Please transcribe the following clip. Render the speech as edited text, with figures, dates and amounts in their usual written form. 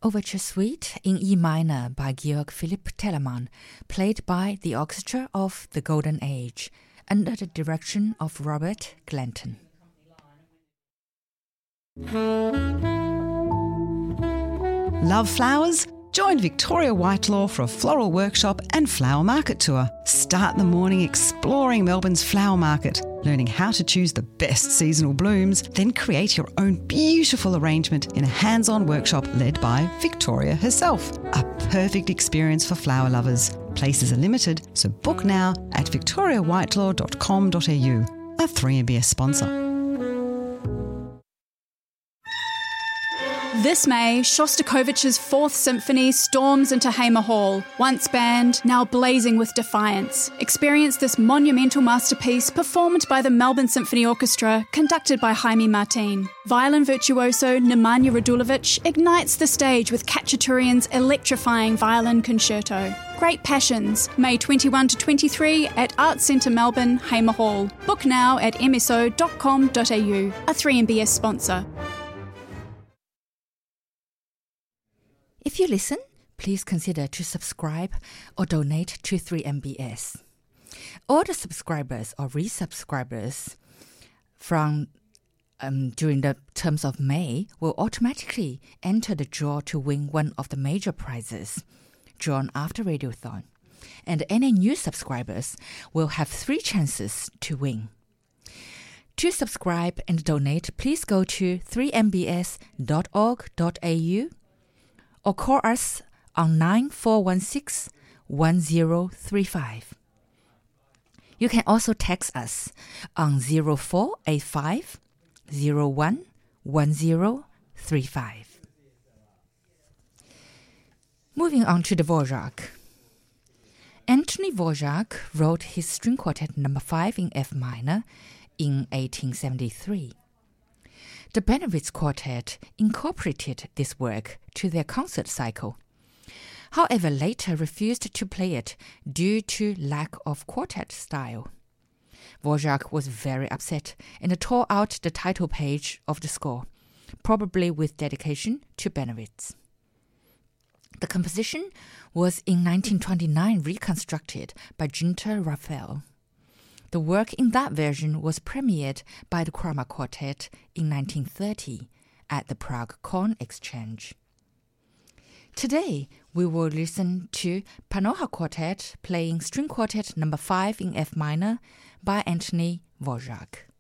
Overture Suite in E minor by Georg Philipp Telemann, played by the Orchestra of the Golden Age, under the direction of Robert Glanton. Love flowers? Join Victoria Whitelaw for a floral workshop and flower market tour. Start the morning exploring Melbourne's flower market, learning how to choose the best seasonal blooms, then create your own beautiful arrangement in a hands-on workshop led by Victoria herself. A perfect experience for flower lovers. Places are limited, so book now at victoriawhitelaw.com.au, a 3MBS sponsor. This May, Shostakovich's Fourth Symphony storms into Hamer Hall. Once banned, now blazing with defiance. Experience this monumental masterpiece performed by the Melbourne Symphony Orchestra, conducted by Jaime Martin. Violin virtuoso Nemanja Radulovic ignites the stage with Khachaturian's electrifying violin concerto. Great Passions, May 21 to 23 at Arts Centre Melbourne, Hamer Hall. Book now at mso.com.au, a 3MBS sponsor. If you listen, please consider to subscribe or donate to 3MBS. All the subscribers or resubscribers from during the terms of May will automatically enter the draw to win one of the major prizes drawn after Radiothon. And any new subscribers will have 3 chances to win. To subscribe and donate, please go to 3mbs.org.au or call us on 9416-1035. You can also text us on 0485 01 1035. Moving on to the Dvorak. Anthony Dvorak wrote his String Quartet No. 5 in F minor in 1873. The Benowitz Quartet incorporated this work to their concert cycle, however later refused to play it due to lack of quartet style. Dvorak was very upset and tore out the title page of the score, probably with dedication to Benowitz. The composition was in 1929 reconstructed by Günter Raphael. The work in that version was premiered by the Chroma Quartet in 1930 at the Prague Corn Exchange. Today, we will listen to Panoha Quartet playing String Quartet No. 5 in F minor by Anthony Dvorak.